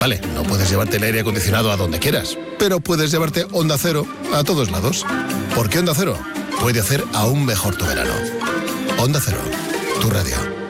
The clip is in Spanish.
Vale, no puedes llevarte el aire acondicionado a donde quieras, pero puedes llevarte Onda Cero a todos lados. Porque Onda Cero puede hacer aún mejor tu verano. Onda Cero, tu radio.